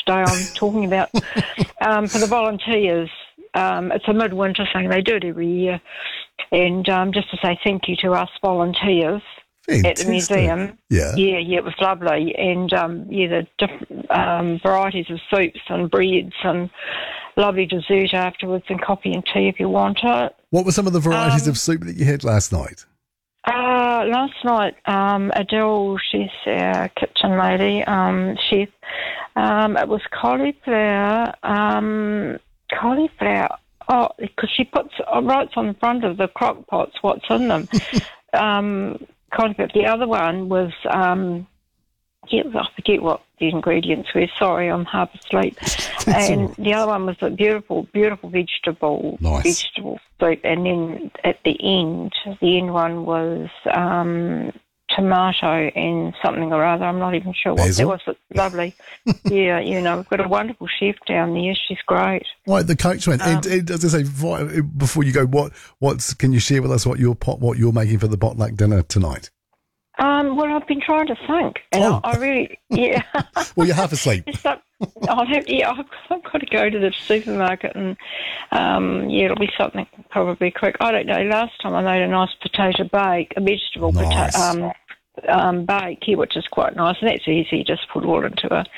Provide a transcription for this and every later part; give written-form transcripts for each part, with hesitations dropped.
day I'm talking about, for the volunteers. It's a midwinter thing. They do it every year. And just to say thank you to us volunteers. Fantastic. At the museum. Yeah, it was lovely. And, the different varieties of soups and breads and lovely dessert afterwards and coffee and tea if you want it. What were some of the varieties of soup that you had last night? Last night, Adele, she's our kitchen lady, chef. It was cauliflower. Oh, because she writes on the front of the crock pots what's in them. Cauliflower. The other one was, I forget what the ingredients were. Sorry, I'm half asleep. And the other one was a beautiful, beautiful vegetable soup. And then at the end one was tomato and something or other. I'm not even sure what that was. It's lovely. Yeah, we've got a wonderful chef down there. She's great. Right, the coachman. And as I say, before you go, can you share with us what you're making for the potluck dinner tonight? Well, I've been trying to think, and I really, Well, you're half asleep. I've got to go to the supermarket, and it'll be something probably quick. I don't know. Last time I made a nice potato bake, a vegetable potato bake here, which is quite nice, and that's easy. You just put it all into a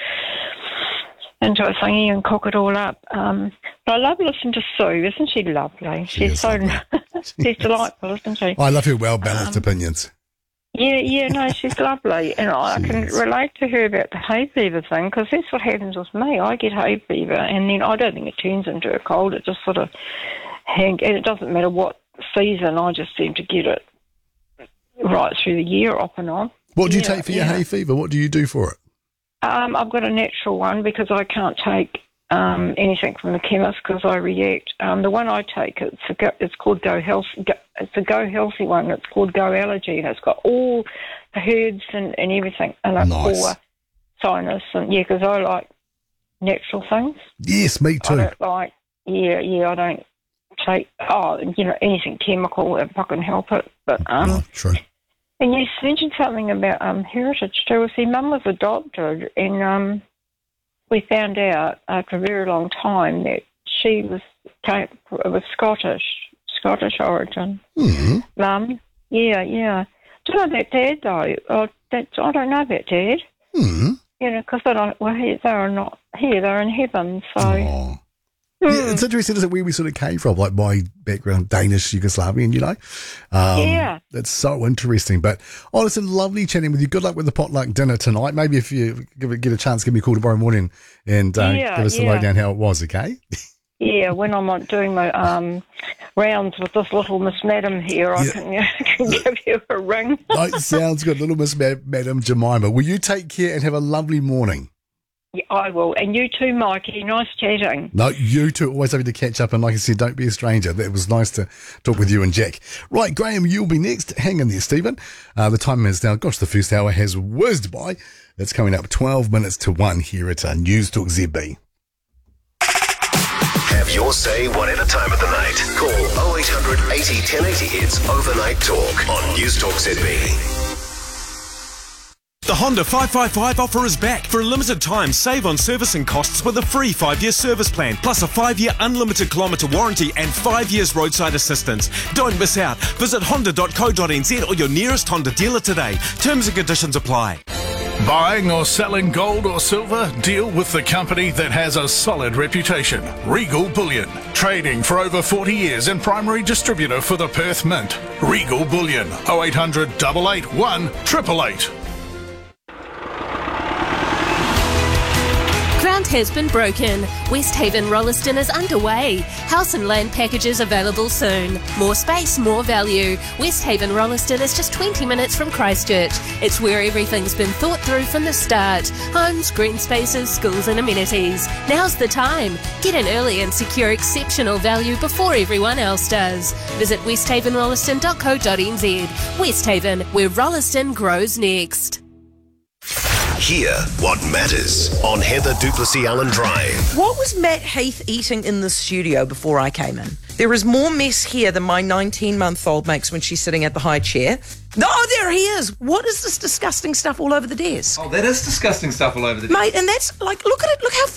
thingy and cook it all up. But I love listening to Sue. Isn't she lovely? She's she's delightful, isn't she? I love her well-balanced opinions. No, she's lovely. And I can relate to her about the hay fever thing, because that's what happens with me. I get hay fever, and then I don't think it turns into a cold. It just sort of and it doesn't matter what season, I just seem to get it right through the year, off and on. What do you take for your hay fever? What do you do for it? I've got a natural one, because I can't take anything from the chemist because I react. The one I take, it's called Go Healthy. It's a Go Healthy one. It's called Go Allergy, and it's got all the herbs and everything in it for sinus. And because I like natural things. Yes, me too. I don't like. I don't take anything chemical if I can help it. But true. And you mentioned something about heritage too. See, Mum was adopted, and we found out after a very long time that she was Scottish origin. Mm-hmm. Mum, yeah. Don't know about Dad though. I don't know about Dad. Mm-hmm. Because they're not here. They're in heaven. So. Oh. Yeah, it's interesting, isn't it, where we sort of came from, like my background, Danish, Yugoslavian, That's so interesting. But, listen, lovely chatting with you. Good luck with the potluck dinner tonight. Maybe if you get a chance, give me a call tomorrow morning and give us a lowdown how it was, okay? Yeah, when I'm doing my rounds with this little Miss Madam here, I can give you a ring. That sounds good, little Miss Madam Jemima. Will you take care and have a lovely morning? Yeah, I will. And you too, Mikey. Nice chatting. No, you too. Always happy to catch up. And like I said, don't be a stranger. It was nice to talk with you and Jack. Right, Graham, you'll be next. Hang in there, Stephen. The time is now, the first hour has whizzed by. It's coming up 12 minutes to 1 here at News Talk ZB. Have your say whatever time of the night. Call 0800 80 1080 hits Overnight Talk on News Talk ZB. The Honda 555 offer is back. For a limited time, save on servicing costs with a free 5-year service plan, plus a 5-year unlimited kilometre warranty and 5 years roadside assistance. Don't miss out. Visit honda.co.nz or your nearest Honda dealer today. Terms and conditions apply. Buying or selling gold or silver? Deal with the company that has a solid reputation. Regal Bullion. Trading for over 40 years and primary distributor for the Perth Mint. Regal Bullion. 0800 881 888. Ground has been broken. West Haven Rolleston is underway. House and land packages available soon. More space, more value. West Haven Rolleston is just 20 minutes from Christchurch. It's where everything's been thought through from the start. Homes, green spaces, schools and amenities. Now's the time. Get in early and secure exceptional value before everyone else does. Visit westhavenrolleston.co.nz. West Haven, where Rolleston grows next. Hear what matters on Heather Duplessis Allen Drive. What was Matt Heath eating in the studio before I came in? There is more mess here than my 19-month-old makes when she's sitting at the high chair. No, there he is. What is this disgusting stuff all over the desk? Oh, that is disgusting stuff all over the desk. Mate, and that's like, look at it. Look how